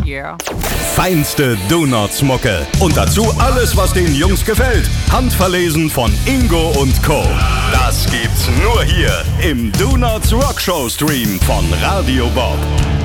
Yeah. Feinste Donuts-Mucke. Und dazu alles, was den Jungs gefällt. Handverlesen von Ingo und Co. Das gibt's nur hier im Donuts Rockshow Stream von Radio Bob.